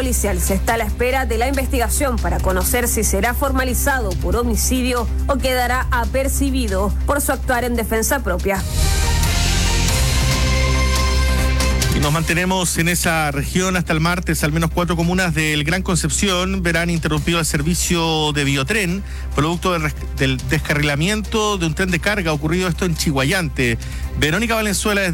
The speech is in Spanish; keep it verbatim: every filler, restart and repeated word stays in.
policial. Se está a la espera de la investigación para conocer si será formalizado por homicidio o quedará apercibido por su actuar en defensa propia. Y nos mantenemos en esa región hasta el martes. Al menos cuatro comunas del Gran Concepción verán interrumpido el servicio de biotren, producto del, del descarrilamiento de un tren de carga. Ocurrido esto en Chiguayante. Verónica Valenzuela.